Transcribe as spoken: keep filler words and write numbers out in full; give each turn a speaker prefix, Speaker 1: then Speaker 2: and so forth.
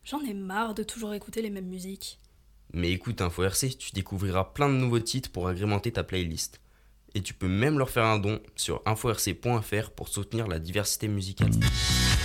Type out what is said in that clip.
Speaker 1: J'en ai marre de toujours écouter les mêmes musiques.
Speaker 2: Mais écoute Info R C, tu découvriras plein de nouveaux titres pour agrémenter ta playlist. Et tu peux même leur faire un don sur info r c point f r pour soutenir la diversité musicale.